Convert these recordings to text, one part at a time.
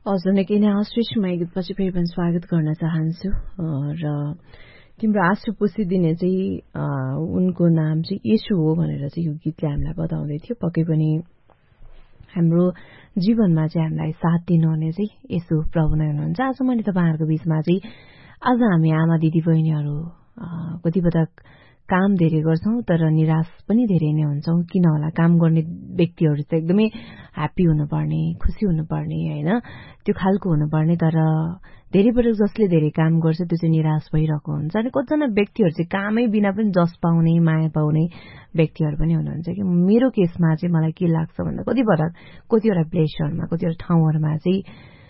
हजुर निकै नै आश्वेषमा गीतपछि फेरि पनि स्वागत गर्न चाहन्छु र तिम्रो आँसु पुसिदिने चाहिँ उनको नाम चाहिँ येशू हो भनेर चाहिँ यो गीतले हामीलाई बताउँदै थियो। पक्कै पनि हाम्रो जीवनमा चाहिँ हामीलाई साथ दिनुहुने चाहिँ येशू प्रभु नै हुनुहुन्छ। आज मैले तपाईहरुको बीचमा चाहिँ आज हामी आमा दिदी बहिनीहरू कतिपटक काम धेरै गर्छौं तर निराश पनि धेरै नै हुन्छौं। किन होला? काम गर्ने व्यक्तिहरू चाहिँ एकदमै ह्यापी हुनुपर्ने, खुसी हुनुपर्ने हैन, त्यो खालको हुनुपर्ने, तर धेरै पटक जसले धेरै काम गर्छ त्यो चाहिँ निराश भइरहेको हुन्छ। अनि कतिजना व्यक्तिहरू चाहिँ कामै बिना पनि जस पाउने, माया पाउने व्यक्तिहरू पनि हुनुहुन्छ कि मेरो केसमा चाहिँ मलाई के लाग्छ भन्दा कतिवटा प्लेसहरुमा, कतिवटा ठाउँहरुमा चाहिँ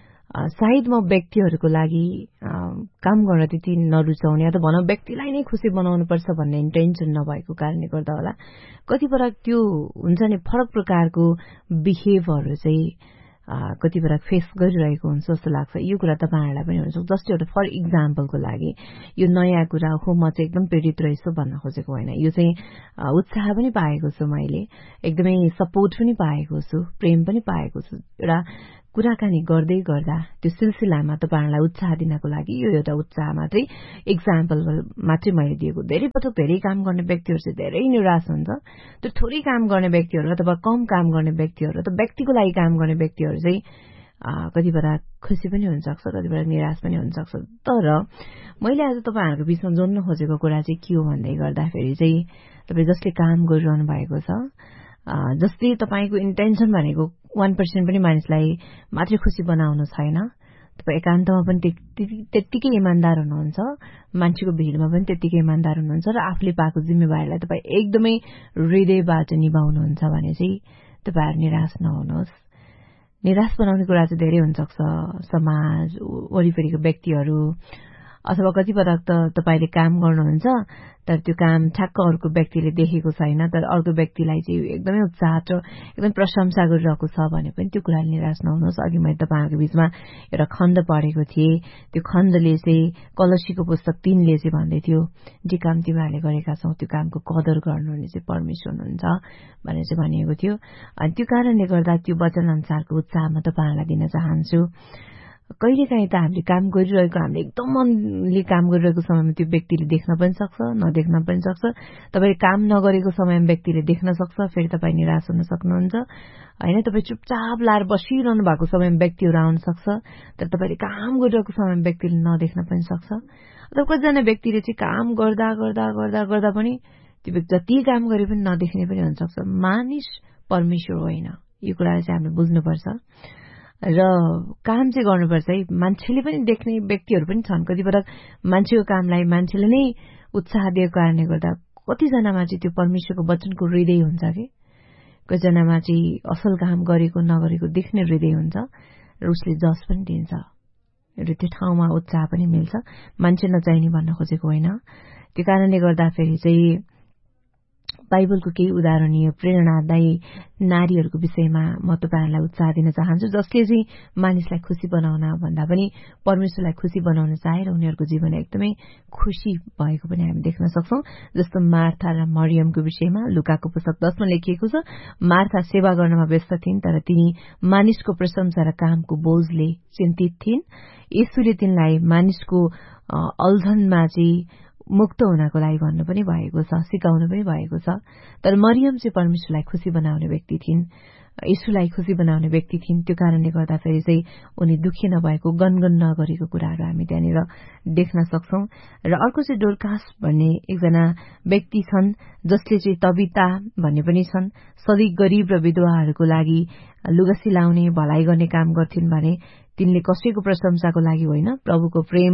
सायद म व्यक्तिहरूको लागि काम गर्न त्यति नरुचाउने अथवा भनौं व्यक्तिलाई नै खुसी बनाउनु पर्छ भन्ने इन्टेन्सन नभएको कारणले गर्दा होला कतिपटक त्यो हुन्छ नि फरक प्रकारको बिहेभहरू चाहिँ कतिपटक फेस गरिरहेको हुन्छ जस्तो लाग्छ। यो कुरा तपाईहरुलाई पनि हुन्छ। जस्ट एउटा फर इक्जाम्पलको लागि यो नयाँ कुरा हो, म चाहिँ एकदम प्रेरित रहेछु भन्न खोजेको होइन। यो चाहिँ उत्साह पनि पाएको छु, मैले एकदमै सपोर्ट पनि पाएको छु, प्रेम पनि पाएको छु। एउटा कुराकानी गर्दै गर्दा त्यो सिलसिलामा तपाईहरुलाई उत्साह दिनको लागि यो एउटा उत्साह मात्रै एक्जाम्पल मात्रै मैले दिएको। धेरै पटक धेरै काम गर्ने व्यक्तिहरू चाहिँ धेरै निराश हुन्छ। त्यो थोरै काम गर्ने व्यक्तिहरू अथवा कम काम गर्ने व्यक्तिहरू अथवा व्यक्तिको लागि काम गर्ने व्यक्तिहरू चाहिँ कतिपटक खुसी पनि हुन सक्छ, कतिपटक निराश पनि हुन सक्छ। तर मैले आज तपाईहरुको बीचमा जोड्न खोजेको कुरा चाहिँ के हो भन्दै गर्दाखेरि चाहिँ तपाई जसले काम गरिरहनु भएको छ, जस्तै तपाईको इन्टेन्सन भनेको 1% पनि मानिसलाई मात्रै खुसी बनाउनु छैन। तपाई एकान्तमा पनि त्यतिकै इमानदार हुनुहुन्छ, मान्छेको भिडमा पनि त्यतिकै इमानदार हुनुहुन्छ र आफूले पाएको जिम्मेवारीलाई तपाई एकदमै हृदयबाट निभाउनुहुन्छ भने चाहिँ तपाईहरु निराश नहुनुहोस्। निराश बनाउने कुरा चाहिँ धेरै हुन सक्छ, समाज, वरिपरिको व्यक्तिहरू अथवा कतिपटक त तपाईले काम गर्नुहुन्छ तर त्यो काम ठ्याक्क अर्को व्यक्तिले देखेको छैन, तर अर्को व्यक्तिलाई चाहिँ एकदमै उत्साह र एकदम प्रशंसा गरिरहेको छ भने पनि त्यो कुराले निराश नहुनुहोस्। अघि मैले तपाईहरुको बीचमा एउटा खण्ड पढेको थिएँ, त्यो खण्डले चाहिँ कलसीको पुस्तक 3 ले चाहिँ भन्दै थियो जे काम तिमीहरूले गरेका छौ त्यो कामको कदर गर्नुहुने चाहिँ परमेश्वर हुनुहुन्छ भनेर चाहिँ भनिएको थियो। अनि त्यो कारणले गर्दा त्यो वचन अनुसारको उत्साह म तपाईहरुलाई दिन चाहन्छु। कहिलेकाहीँ त हामीले काम गरिरहेको, हामीले एकदम मनले काम गरिरहेको समयमा त्यो व्यक्तिले देख्न पनि सक्छ, नदेख्न पनि सक्छ। तपाईले काम नगरेको समयमा व्यक्तिले देख्न सक्छ, फेरि तपाई निराश हुन सक्नुहुन्छ हैन। तपाई चुपचाप लाएर बसिरहनु भएको समयमा व्यक्तिहरू आउन सक्छ, तर तपाईले काम गरिरहेको समयमा व्यक्तिले नदेख्न पनि सक्छ। अथवा कतिजना व्यक्तिले चाहिँ काम गर्दा गर्दा गर्दा गर्दा पनि त्यो व्यक्ति जति काम गरे पनि नदेख्ने पनि हुन सक्छ। मानिस परमेश्वर होइन, यो कुरा चाहिँ हामीले बुझ्नुपर्छ र काम चाहिँ गर्नुपर्छ है। मान्छेले पनि देख्ने व्यक्तिहरू पनि छन्। कतिपटक मान्छेको कामलाई मान्छेले नै उत्साह दिएको कारणले गर्दा कतिजनामा चाहिँ त्यो परमेश्वरको वचनको हृदय हुन्छ कि कतिजनामा चाहिँ असल काम गरेको नगरेको देख्ने हृदय हुन्छ र उसले जस पनि दिन्छ र त्यो ठाउँमा उत्साह पनि मिल्छ। मान्छे नचाहिने भन्न खोजेको होइन। त्यो कारणले गर्दाखेरि चाहिँ बाइबलको केही उदाहरणीय प्रेरणादायी नारीहरूको विषयमा म तपाईहरुलाई उत्साह दिन चाहन्छु, जसले चाहिँ मानिसलाई खुसी बनाउन भन्दा पनि परमेश्वरलाई खुसी बनाउन चाहेर उनीहरूको जीवन एकदमै खुसी भएको पनि हामी देख्न सक्छौं। जस्तो मार्था र मरियमको विषयमा लुकाको पुस्तक 10 मा लेखिएको छ। मार्था सेवा गर्नमा व्यस्त थिइन्, तर तिनी मानिसको प्रशंसा र कामको बोझले चिन्तित थिइन्। येशूले तिनलाई मानिसको अल्झनमा चाहिँ मुक्त हुनको लागि भन्नु पनि भएको छ, सिकाउनु पनि भएको छ। तर मरियम चाहिँ परमेश्वरलाई खुसी बनाउने व्यक्ति थिइन्, येशूलाई खुसी बनाउने व्यक्ति थिइन्। त्यो कारणले गर्दाखेरि चाहिँ उनी दुखी नभएको, गनगन नगरेको कुराहरू हामी त्यहाँनिर देख्न सक्छौं। र अर्को चाहिँ डोरकास भन्ने एकजना व्यक्ति छन्, जसले चाहिँ तबिता भन्ने पनि छन्। सधैँ गरीब र विधवाहरूको लागि लुगा सिलाउने, भलाइ गर्ने काम गर्थिन् भने तिनले कसैको प्रशंसाको लागि होइन, प्रभुको प्रेम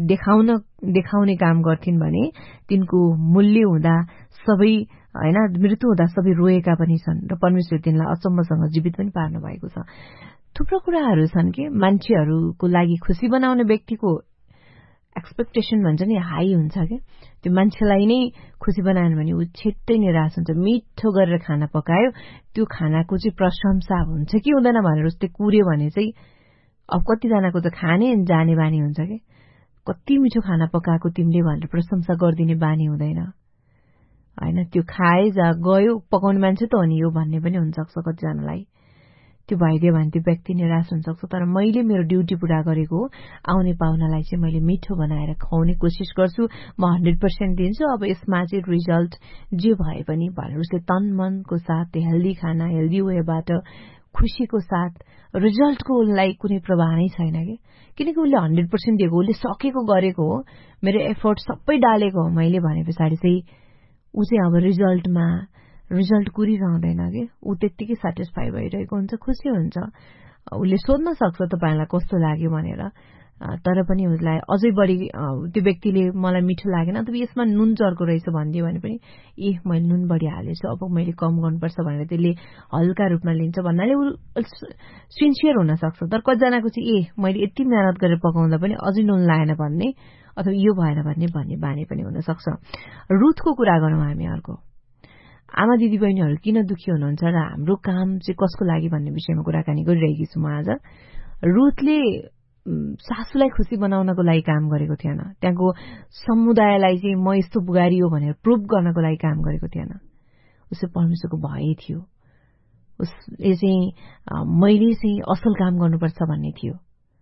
देखाउने काम गर्थिन् भने तिनको मूल्य हुँदा सबै हैन, मृत्यु हुँदा सबै रोएका पनि छन् र परमेश्वरले तिनलाई अचम्मसँग जीवित पनि पार्नु भएको छ। थुप्रो कुराहरू छन् कि मान्छेहरूको लागि खुसी बनाउने व्यक्तिको एक्सपेक्टेसन भन्छ नि हाई हुन्छ के। त्यो मान्छेलाई नै खुसी बनाएन भने उ छिट्टै निराश हुन्छ। मिठो गरेर खाना पकायो, त्यो खानाको चाहिँ प्रशंसा हुन्छ कि हुँदैन भनेर उस्तै कुर्यो भने चाहिँ अब कतिजनाको त खाने जाने बानी हुन्छ के, कति मिठो खाना पकाएको तिमीले भनेर प्रशंसा गरिदिने बानी हुँदैन हैन। त्यो खाए जा गयो, पकाउने मान्छे त हो नि यो भन्ने पनि हुन सक्छ कतिजनालाई। त्यो भइदियो भने त्यो व्यक्ति निराश हुन सक्छ। तर मैले मेरो ड्युटी पूरा गरेको हो, आउने पाहुनालाई चाहिँ मैले मिठो बनाएर खुवाउने कोसिस गर्छु, म 100% दिन्छु। अब यसमा चाहिँ रिजल्ट जे भए पनि भनेर उसले तन मनको साथ हेल्दी खाना, हेल्दी वेबाट, खुसीको साथ, रिजल्टको उसलाई कुनै प्रभाव नै छैन कि, किनकि उसले 100% दिएको, उसले सकेको गरेको हो, मेरो एफोर्ट सबै डालेको हो मैले भने पछाडि चाहिँ ऊ चाहिँ अब रिजल्ट कुरिरहँदैन कि, ऊ त्यत्तिकै सेटिस्फाई भइरहेको हुन्छ, खुसी हुन्छ। उसले सोध्न सक्छ तपाईलाई कस्तो लाग्यो भनेर, तर पनि उसलाई अझै बढी त्यो व्यक्तिले मलाई मिठो लागेन अथवा यसमा नुन चर्को रहेछ भनिदियो भने पनि मैले नुन बढी हालेछु, अब मैले कम गर्नुपर्छ भनेर त्यसले हल्का रूपमा लिन्छ भन्नाले ऊ सिन्सियर हुन सक्छ। तर कतिजनाको चाहिँ मैले यति मेहनत गरेर पकाउँदा पनि अझै नुन लागेन भन्ने अथवा यो भएन भन्ने बानी पनि हुन सक्छ। रुथको कुरा गरौँ हामी अर्को। आमा दिदीबहिनीहरू किन दुखी हुनुहुन्छ र हाम्रो काम चाहिँ कसको लागि भन्ने विषयमा कुराकानी गरिरहेकी छु म आज। रुथले सासूलाई खुसी बनाउनको लागि काम गरेको थिएन, त्यहाँको समुदायलाई चाहिँ म यस्तो बुहारी हो भनेर प्रुभ गर्नको लागि काम गरेको थिएन। उसले परमेश्वरको भय थियो, उसले चाहिँ मैले चाहिँ असल काम गर्नुपर्छ भन्ने थियो।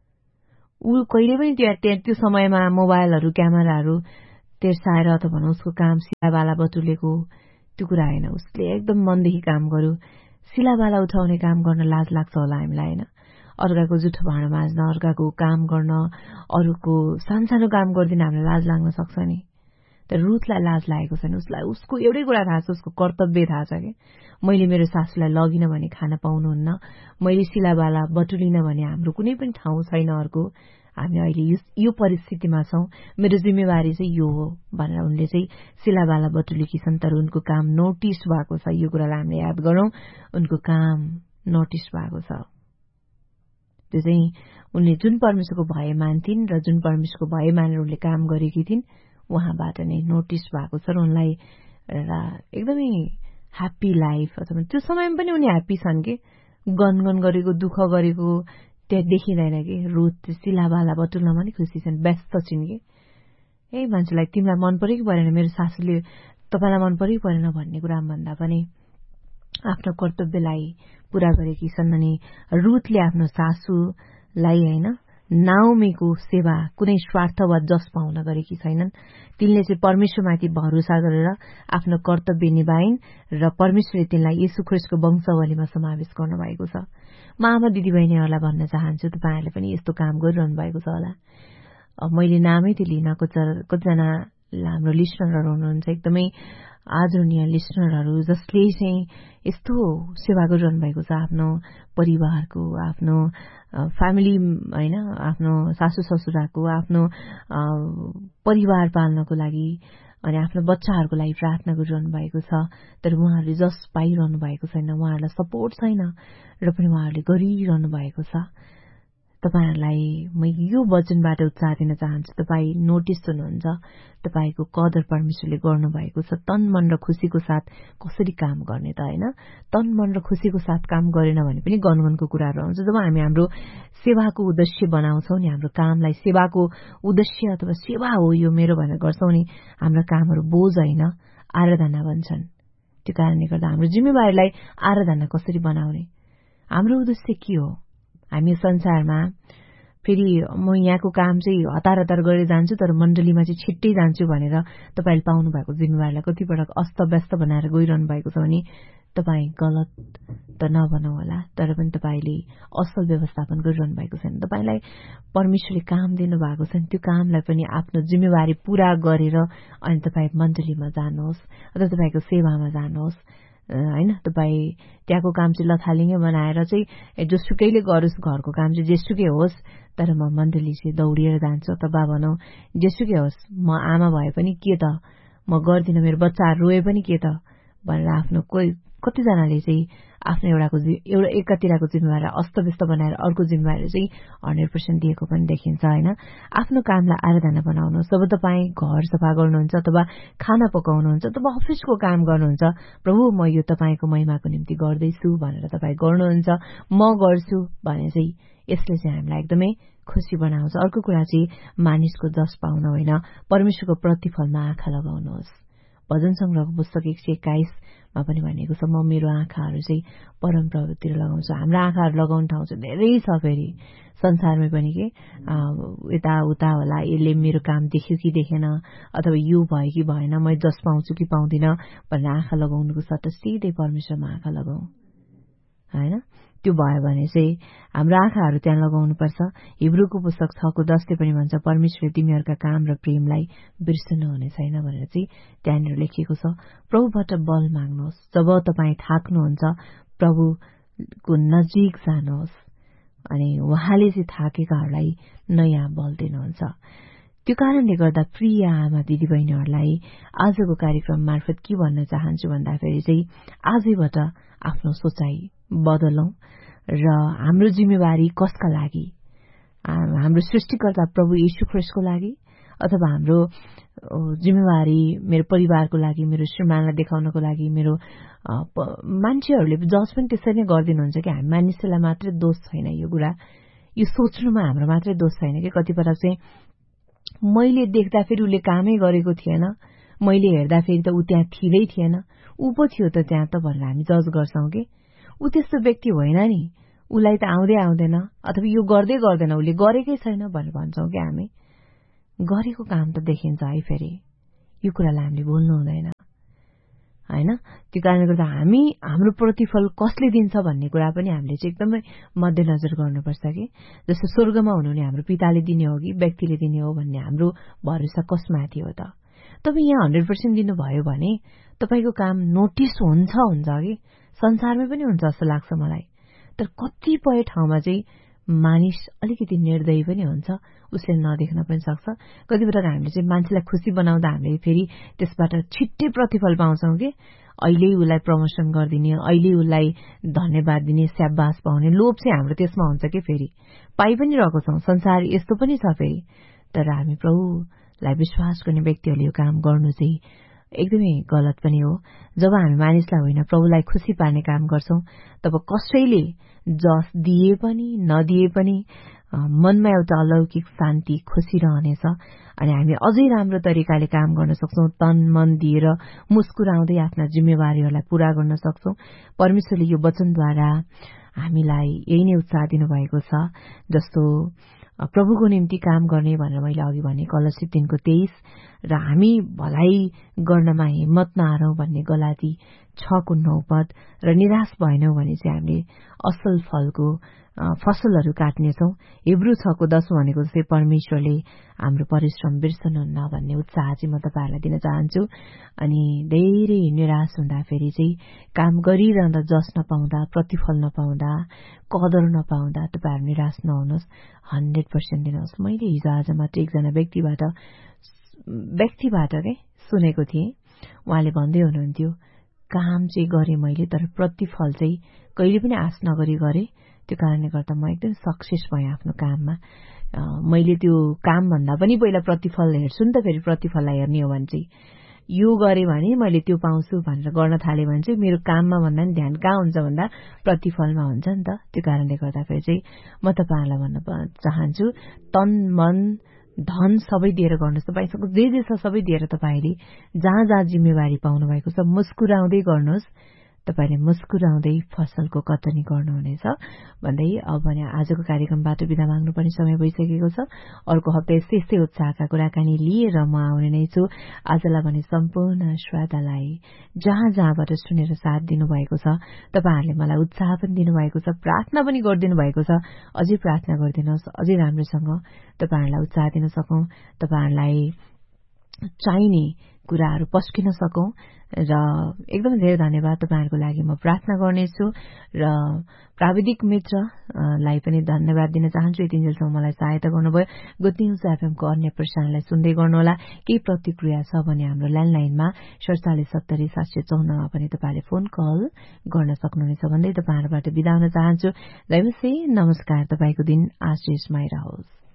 ऊ कहिले पनि त्यो समयमा मोबाइलहरू, क्यामेराहरू तेर्साएर अथवा भनौँ उसको काम सिलाबाला बटुलेको त्यो कुरा होइन। उसले एकदम मनदेखि काम गर्यो। सिलाबाला उठाउने काम गर्न लाज लाग्छ होला हामीलाई, होइन? अर्काको जुठो भाँडा माझ्न, अर्काको काम गर्न, अरूको सानसानो काम गरिदिन हामीलाई लाज लाग्न सक्छ नि। तर रुथलाई लाज लागेको छैन। उसलाई उसको एउटै कुरा थाहा छ, उसको कर्तव्य थाहा छ कि मैले मेरो सासूलाई लगिन भने खान पाउनुहुन्न, मैले सिलाबाला बटुलिन भने हाम्रो कुनै पनि ठाउँ छैन अर्को, हामी अहिले यो परिस्थितिमा छौं, मेरो जिम्मेवारी चाहिँ यो हो भनेर उनले चाहिँ सिलाबाला बटुलेकी छन्। तर उनको काम नोटिस भएको छ, यो कुरालाई हामीले याद गरौं, उनको काम नोटिस भएको छ। त्यो चाहिँ उनले जुन परमेश्वरको भय मान्थिन् र जुन परमेश्वरको भय मानेर उनले काम गरेकी थिइन् उहाँबाट नै नोटिस भएको छ र उनलाई एकदमै ह्याप्पी लाइफ, अथवा त्यो समयमा पनि उनी ह्याप्पी छन् कि, गनगन गरेको, दुःख गरेको त्यहाँ देखिँदैन कि। रुथ सिलाबाला बटुल्न पनि खुसी छन्, व्यस्त छिन् कि। मान्छेलाई तिमीलाई मन पर्यो कि परेन, मेरो सासूले तपाईँलाई मन पर्यो कि परेन भन्ने कुरा भन्दा पनि आफ्नो कर्तव्यलाई पूरा गरेकी छन्। अनि रुथले आफ्नो सासूलाई होइन नाओमीको सेवा कुनै स्वार्थ वा जस पाउन गरेकी छैनन्। तिनले चाहिँ परमेश्वरमाथि भरोसा गरेर आफ्नो कर्तव्य निभाइन् र परमेश्वरले तिनलाई येशू ख्रीष्टको वंशावलीमा समावेश गर्नुभएको छ। म आमा दिदीबहिनीहरूलाई भन्न चाहन्छु, तपाईहरूले पनि यस्तो काम गरिरहनु भएको छ होला। मैले नामै त लिन, कतिजना हाम्रो लिसनरहरू हुनुहुन्छ, एकदमै आदरणीय लिसनरहरू, जसले चाहिँ यस्तो सेवा गरिरहनु भएको छ आफ्नो परिवारको, आफ्नो फ्यामिली, होइन, आफ्नो सासू ससुराको, आफ्नो परिवार पाल्नको लागि अनि आफ्नो बच्चाहरूको लागि प्रार्थना गरिरहनु भएको छ। तर उहाँहरूले जस पाइरहनु भएको छैन, उहाँहरूलाई सपोर्ट छैन र पनि उहाँहरूले गरिरहनु भएको छ। तपाईहरुलाई म यो वचनबाट उत्साह दिन चाहन्छु। तपाई नोटिस हुनुहुन्छ, तपाईको कदर परमेश्वरले गर्नु भएको छ। तन मन र खुसीको साथ कसरी काम गर्ने त, हैन? तन मन र खुसीको साथ काम गरेन भने पनि गनगनको कुराहरु आउँछ। जब हामी हाम्रो सेवाको उद्देश्य बनाउँछौं नि, हाम्रो कामलाई सेवाको उद्देश्य अथवा सेवा हो यो मेरो भनेर गर्छौं नि, हाम्रो कामहरु बोझ हैन, आराधना बन्छन्। त्यो कारणले गर्दा हाम्रो जिम्मेवारीलाई आराधना कसरी बनाउने, हाम्रो उद्देश्य के हो? हामी संसारमा फेरि म यहाँको काम चाहिँ हतार गरेर जान्छु तर मण्डलीमा चाहिँ छिट्टै जान्छु भनेर तपाईले पाउनु भएको जिम्मेवारीलाई कति पटक अस्तव्यस्त बनाएर गइरहनु भएको छ भने तपाई गलत त नबनाउ होला, तर पनि तपाईले असल व्यवस्थापन गरिरहनु भएको छैन। तपाईलाई परमेश्वरले काम दिनु भएको छ, त्यो कामलाई पनि आफ्नो जिम्मेवारी पूरा गरेर अनि तपाई मण्डलीमा जानुहोस् अथवा तपाईको सेवामा जानुहोस्, हैन? तपाई त्यहाँको काम चाहिँ लथालिङ्गै बनाएर चाहिँ जोसुकैले गरोस्, घरको काम चाहिँ जेसुकै होस्, तर म मण्डली चाहिँ दौडिएर जान्छु, अथवा भनौं जेसुकै होस्, म आमा भए पनि के त, म गर्दिन, मेरो बच्चाहरु रोए पनि के त भनेर आफ्नो कतिजनाले चाहिँ आफ्नो एकातिरको जिम्मेवारी अस्तव्यस्त बनाएर अर्को जिम्मेवारी चाहिँ 100% दिएको पनि देखिन्छ, हैन? आफ्नो कामलाई आराधना बनाउनुहोस्। जब तपाई घर सफा गर्नुहुन्छ अथवा खाना पकाउनुहुन्छ अथवा अफिसको काम गर्नुहुन्छ, प्रभु म यो तपाईको महिमाको निम्ति गर्दैछु भनेर तपाई गर्नुहुन्छ, म गर्छु भने चाहिँ यसले चाहिँ हामीलाई एकदमै खुसी बनाउँछ। अर्को कुरा चाहिँ मानिसको जस पाउन होइन, परमेश्वरको प्रतिफलमा आँखा लगाउनुहोस्। भजन संग्रहको पुस्तक 121 पनि भनेको छ, म मेरो आँखाहरू चाहिँ परम प्रभुतिर लगाउँछु। हाम्रो आँखाहरू लगाउने ठाउँ चाहिँ धेरै छ फेरि संसारमै पनि के यताउता होला, यसले मेरो काम देख्यो कि देखेन, अथवा यो भयो कि भएन, म जस पाउँछु कि पाउँदिनँ भनेर आँखा लगाउनुको सट्टा सिधै परमेश्वरमा आँखा लगाऊ होइन। त्यो भयो भने चाहिँ हाम्रो आँखाहरू त्यहाँ लगाउनुपर्छ। हिब्रूको पुस्तक 6:10 पनि भन्छ, परमेश्वरले तिमीहरूका काम र प्रेमलाई बिर्सनु हुने छैन भनेर चाहिँ त्यहाँनिर लेखिएको छ। प्रभुबाट बल माग्नुहोस्। जब तपाईँ थाक्नुहुन्छ प्रभुको नजिक जानुहोस् अनि उहाँले चाहिँ थाकेकाहरूलाई नयाँ बल दिनुहुन्छ। त्यो कारणले गर्दा प्रिय आमा दिदीबहिनीहरूलाई आजको कार्यक्रम मार्फत के भन्न चाहन्छु भन्दाखेरि चाहिँ आजैबाट आफ्नो सोचाइ बदलौं र हाम्रो जिम्मेवारी कसका लागि, हाम्रो सृष्टिकर्ता प्रभु येशू ख्रीष्टको लागि अथवा हाम्रो जिम्मेवारी मेरो परिवारको लागि, मेरो श्रीमानलाई देखाउनको लागि, मेरो मान्छेहरूले जज पनि त्यसरी नै गरिदिनुहुन्छ कि हामी मानिसलाई मात्रै दोष छैन। यो कुरा यो सोच्नुमा हाम्रो मात्रै दोष छैन कि कति पटक चाहिँ मैले देख्दाखेरि उसले कामै गरेको थिएन, मैले हेर्दाखेरि त ऊ त्यहाँ थिँदै थिएन, ऊ पो थियो त त्यहाँ त भनेर हामी जज गर्छौं कि ऊ त्यस्तो व्यक्ति होइन नि, उसलाई त आउँदै आउँदैन अथवा यो गर्दै गर्दैन, उसले गरेकै छैन भनेर भन्छौं कि हामी। गरेको काम त देखिन्छ है। फेरि यो कुरालाई हामीले भुल्नु हुँदैन होइन। त्यो कारणले गर्दा हामी हाम्रो प्रतिफल कसले दिन्छ भन्ने कुरा पनि हामीले चाहिँ एकदमै मध्यनजर गर्नुपर्छ कि जस्तो स्वर्गमा हुनुहुने हाम्रो पिताले दिने हो कि व्यक्तिले दिने हो भन्ने हाम्रो भरोसा कसमाथि हो त। तपाईँ यहाँ 100% दिनुभयो भने तपाईँको काम नोटिस हुन्छ कि संसारमै पनि हुन्छ जस्तो लाग्छ मलाई। तर कतिपय ठाउँमा चाहिँ मानिस अलिकति निर्दयी पनि हुन्छ, उसले नदेख्न पनि सक्छ। कति पटक हामीले चाहिँ मान्छेलाई खुसी बनाउँदा हामीले फेरि त्यसबाट छिट्टै प्रतिफल पाउँछौं कि अहिले उसलाई प्रमोसन गरिदिने, अहिले उसलाई धन्यवाद दिने, स्याबास पाउने लोभ चाहिँ हाम्रो त्यसमा हुन्छ कि फेरि पाइ पनि रहेको छौं। संसार यस्तो पनि छ फेरि। तर हामी प्रभुलाई विश्वास गर्ने व्यक्तिहरूले यो काम गर्नु चाहिँ एकदमै गलत पनि हो। जब हामी मानिसलाई होइन प्रभुलाई खुसी पार्ने काम गर्छौं तब कसैले जस दिए पनि नदिए पनि मनमा एउटा अलौकिक शान्ति खुसी रहनेछ अनि हामी अझै राम्रो तरिकाले काम गर्न सक्छौं। तन मन दिएर मुस्कुराउँदै आफ्ना जिम्मेवारीहरूलाई पूरा गर्न सक्छौं। परमेश्वरले यो वचनद्वारा हामीलाई यही नै उत्साह दिनुभएको छ। जस्तो प्रभुको निम्ति काम गर्ने भनेर मैले अघि भने कलसी 3:23 र हामी भलाइ गर्नमा हिम्मत नहारौं भन्ने गलाती 6:9 र निराश भएनौं भने चाहिँ हामीले असल फलको फसलहरू काट्नेछौं। हिब्रू 6:10 भनेको चाहिँ परमेश्वरले हाम्रो परिश्रम बिर्सनुहुन्न भन्ने उत्साह चाहिँ म तपाईहरुलाई दिन चाहन्छु। अनि धेरै निराश हुँदाखेरि चाहिँ काम गरिरहँदा जस नपाउँदा, प्रतिफल नपाउँदा, कदर नपाउँदा तपाईहरु निराश नहुनुहोस्। 100% दिनुहोस्। मैले हिजो आज मात्र एकजना व्यक्तिबाट के सुनेको थिएँ। उहाँले भन्दै हुनुहुन्थ्यो, काम चाहिँ गरे मैले तर प्रतिफल चाहिँ कहिले पनि आश नगरी गरे। त्यो कारणले गर्दा म एकदम सक्सेस भएँ आफ्नो काममा। मैले त्यो काम भन्दा पनि पहिला प्रतिफल हेर्छु नि त। फेरि प्रतिफललाई हेर्ने हो भने चाहिँ यो गरे भने मैले त्यो पाउँछु भनेर गर्न थाले भने चाहिँ मेरो काममा भन्दा नि ध्यान कहाँ हुन्छ भन्दा प्रतिफलमा हुन्छ नि त। त्यो कारणले गर्दा फेरि चाहिँ म तपाईहरुलाई भन्न चाहन्छु, तन मन धन सबै दिएर गर्नुहोस्। तपाईसँग जे छ सबै दिएर तपाईले जहाँ जहाँ जिम्मेवारी पाउनु भएको छ मुस्कुराउँदै गर्नुहोस्। तपाईले मुस्कुराउँदै फसलको कटनी गर्नुहुनेछ भन्दै अब भने आजको कार्यक्रमबाट बिदा माग्नुपर्ने समय भइसकेको छ। अर्को हप्ता यस्तै उत्साहका कुराकानी लिएर म आउने नै छु। आजलाई भने सम्पूर्ण श्रोतालाई जहाँ जहाँबाट सुनेर साथ दिनुभएको छ, तपाईहरुले मलाई उत्साह पनि दिनुभएको छ, प्रार्थना पनि गरिदिनु भएको छ। अझै प्रार्थना गरिदिनुहोस्, अझै राम्रोसँग तपाईहरुलाई उत्साह दिन सकौं, तपाईहरुलाई चाहिने कुराहरू पस्किन सकौं। र एकदम धेरै धन्यवाद तपाईहरुको लागि म प्रार्थना गर्नेछु र प्राविधिक मित्रलाई पनि धन्यवाद दिन चाहन्छु। यतिन्जेलसम्म मलाई सहायता गर्नुभयो। गुड न्यूज एफएम को अन्य प्रसारणलाई सुन्दै गर्नुहोला। केही प्रतिक्रिया छ भने हाम्रो ल्यान्डलाइनमा 4770-754 मा पनि तपाईले फोन कल गर्न सक्नुहुनेछ भन्दै तपाईहरुबाट बिदा हुन चाहन्छु। जय मसी, नमस्कार। तपाईको दिन आशीषमय रहोस्।